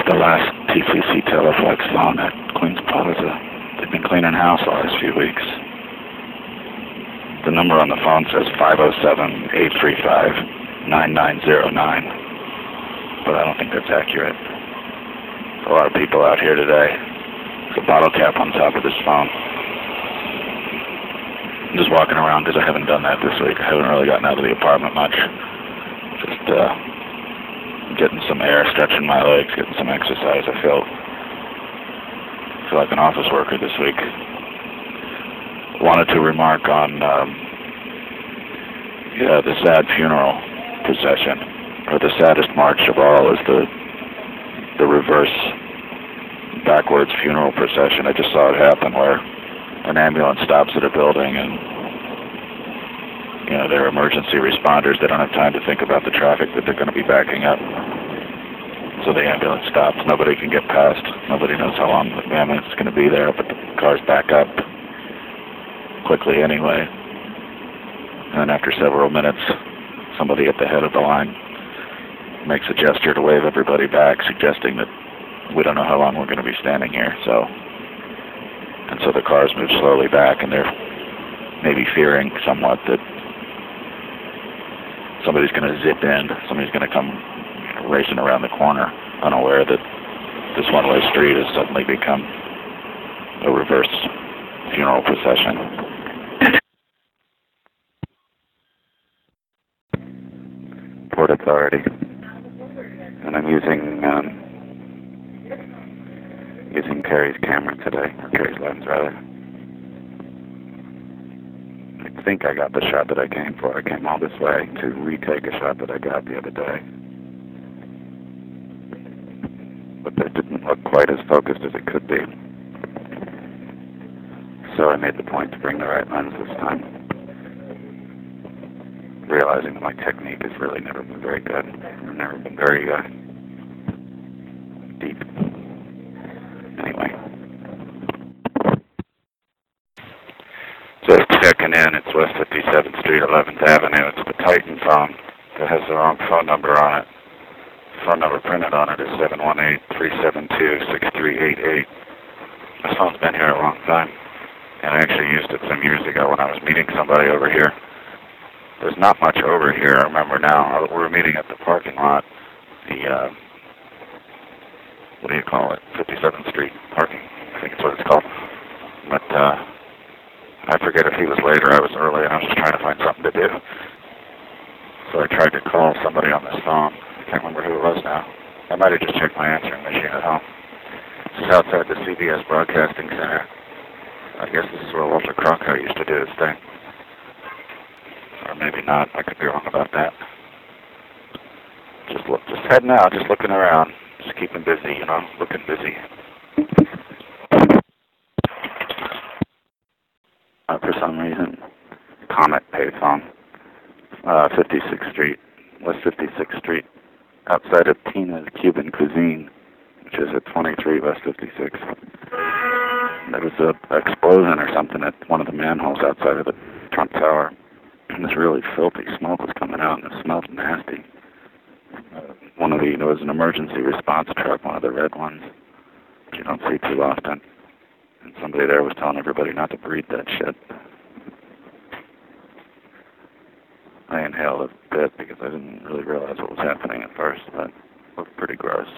the last TCC Teleflex phone at Queens Plaza. They've been cleaning house the last few weeks. The number on the phone says 507-835-9909, but I don't think that's accurate. There's a lot of people out here today. There's a bottle cap on top of this phone. I'm just walking around because I haven't done that this week. I haven't really gotten out of the apartment much. Just getting some air, stretching my legs, getting some exercise. I feel like an office worker this week. Wanted to remark on the sad funeral procession, or the saddest march of all is the reverse backwards funeral procession. I just saw it happen where an ambulance stops at a building and there are emergency responders. They don't have time to think about the traffic that they're going to be backing up. So the ambulance stops. Nobody can get past. Nobody knows how long the ambulance is going to be there, but the cars back up quickly anyway. And then after several minutes, somebody at the head of the line makes a gesture to wave everybody back, suggesting that we don't know how long we're going to be standing here. So the cars move slowly back, and they're maybe fearing somewhat that somebody's going to zip in, somebody's going to come racing around the corner, unaware that this one-way street has suddenly become a reverse funeral procession. Port Authority, and I'm using Carrie's camera today, or Carrie's lens rather. I think I got the shot that I came for. I came all this way to retake a shot that I got the other day. But it didn't look quite as focused as it could be. So I made the point to bring the right lens this time, realizing that my technique has really never been very good. I've never been very deep. Anyway. Just checking in. It's West 57th Street, 11th Avenue. It's the Titan phone that has the wrong phone number on it. The phone number printed on it is 718-372-6388. This phone's been here a long time, and I actually used it some years ago when I was meeting somebody over here. There's not much over here, I remember now. We were meeting at the parking lot, the, what do you call it, 57th Street parking, I think it's what it's called. But, I forget if he was late or I was early, and I was just trying to find something to do. So I tried to call somebody on this phone. I can't remember who it was now. I might have just checked my answering machine at home. This is outside the CBS Broadcasting Center. I guess this is where Walter Cronkite used to do his thing. Or maybe not. I could be wrong about that. Just heading out, just looking around, just keeping busy, looking busy. For some reason, Comet payphone, 56th Street, West 56th Street, outside of Tina's Cuban Cuisine, which is at 23 West 56th. There was an explosion or something at one of the manholes outside of the Trump Tower. And this really filthy smoke was coming out, and it smelled nasty. There was an emergency response truck, one of the red ones, which you don't see too often. And somebody there was telling everybody not to breathe that shit. I inhaled a bit because I didn't really realize what was happening at first, but it looked pretty gross.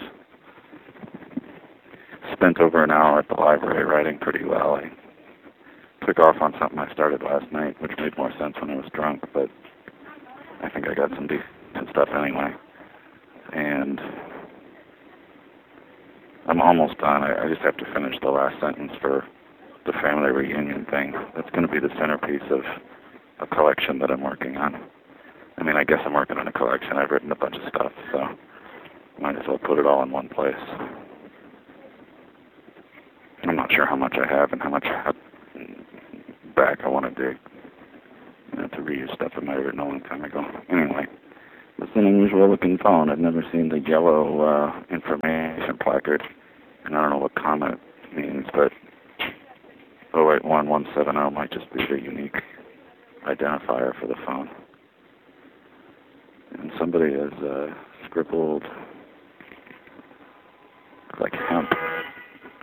Spent over an hour at the library writing pretty well. I took off on something I started last night, which made more sense when I was drunk, but I think I got some decent stuff anyway. And I'm almost done. I just have to finish the last sentence for the family reunion thing. That's going to be the centerpiece of a collection that I'm working on. I mean, I guess I'm working on a collection. I've written a bunch of stuff, so might as well put it all in one place. I'm not sure how much I have and how much back I want to dig. To reuse stuff I might have written a long time ago. Anyway, it's an unusual looking phone. I've never seen the yellow information placard. And I don't know what Comet means, but 081170 might just be the unique identifier for the phone. And somebody has scribbled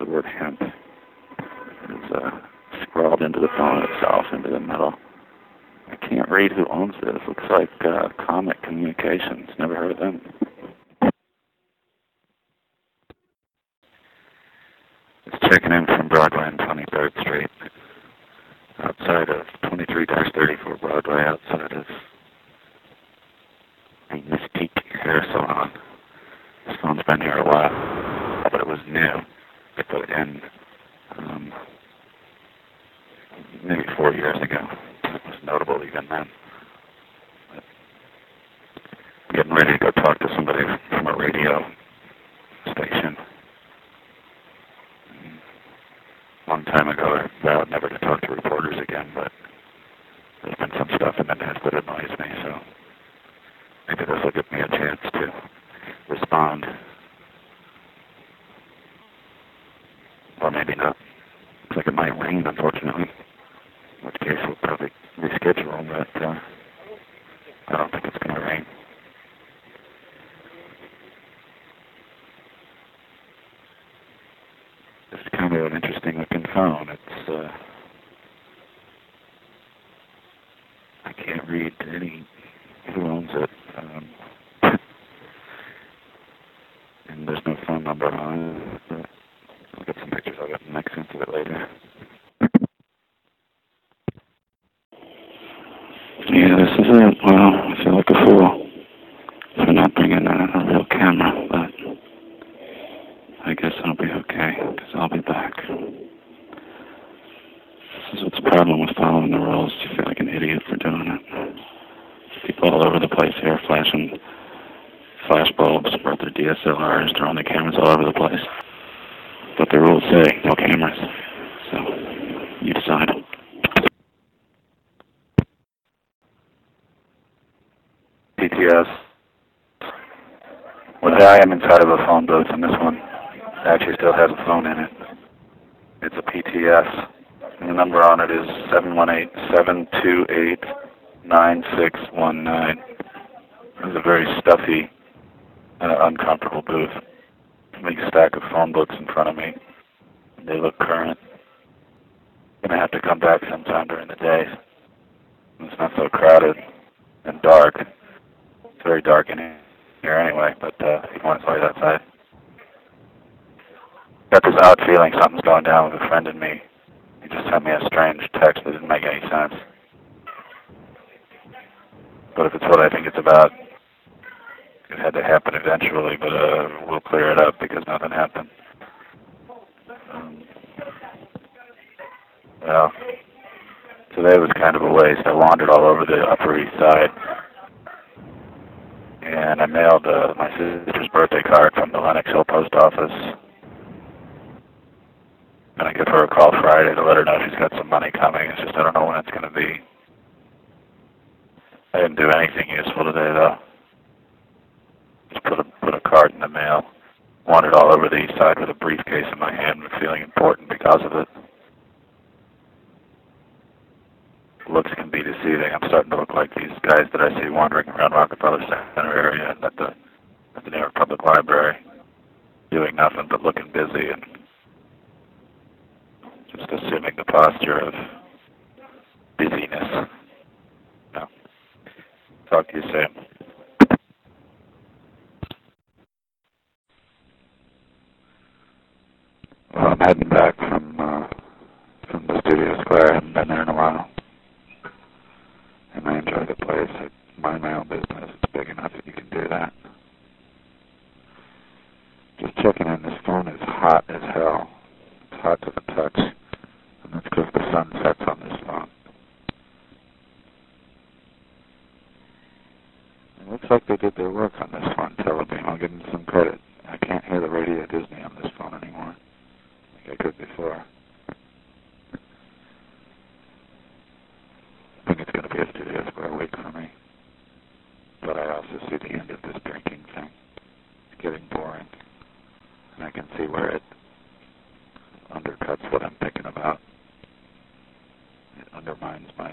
the word hemp is scrawled into the phone itself, into the metal. I can't read who owns this. Looks like Comet Communications. Never heard of them. It's checking in from Broadway and 23rd Street. Outside of 23-34 Broadway, outside of the Mystique Hair Salon. This phone's been here a while, but it was new. They put it in maybe 4 years ago. It was notable even then. But getting ready to go talk to somebody from a radio station. A long time ago, I vowed never to talk to reporters again, but there's been some stuff in the news that annoys me, so maybe this will give me a chance to respond. Or maybe not. Looks like it might rain, unfortunately. In which case we'll probably reschedule, but I don't think it's going to rain. It's kind of an interesting looking phone. It's, I can't read who owns it. And there's no phone number on it. But I'll get some pictures of it and make sense of it later. Yeah, this is it. Well, I feel like a fool for not bringing a real camera, but I guess I'll be okay, because I'll be back. This is what's the problem with following the rules. You feel like an idiot for doing it. People all over the place here flashing flash bulbs, brought their DSLRs, throwing their cameras all over the place. But the rules say no cameras. So, you decide. PTS. Well, I am inside of a phone booth, and this one actually still has a phone in it. It's a PTS. And the number on it is 718-728-9619. It's a very stuffy, uncomfortable booth. A big stack of phone books in front of me. They look current. I'm going to have to come back sometime during the day. It's not so crowded and dark. It's very dark in here anyway, but if you want to play outside. Got this odd feeling something's going down with a friend and me. He just sent me a strange text that didn't make any sense. But if it's what I think it's about, it had to happen eventually, but we'll clear it up because nothing happened. Well, today was kind of a waste. I wandered all over the Upper East Side. And I mailed my sister's birthday card from the Lenox Hill Post Office. I'm going to give her a call Friday to let her know she's got some money coming. It's just I don't know when it's going to be. I didn't do anything useful today, though. Just put a card in the mail. Wandered all over the East Side with a briefcase in my hand and feeling important because of it. Looks can be deceiving. I'm starting to look like these guys that I see wandering around Rockefeller Center area and at the New York Public Library, doing nothing but looking busy and just assuming the posture of busyness. No. Talk to you soon. Well, I'm heading back from the Studio Square. I haven't been there in a while. And I enjoy the place. I mind my own business. It's big enough that you can do that. Just checking in. This phone is hot as hell. It's hot to the touch. And that's because the sun sets on this phone. It looks like they did their work on this one, Telebeam. I'll give them some credit. I can't hear the Radio Disney on this phone anymore, like I could before. I think it's going to be a Studio Square week for me. But I also see the end of this drinking thing. It's getting boring. And I can see where it undercuts what I'm thinking about. It undermines what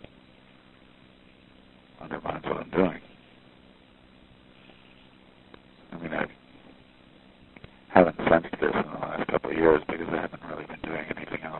I'm doing. I mean, I haven't sensed this in the last couple of years because I haven't really been doing anything else.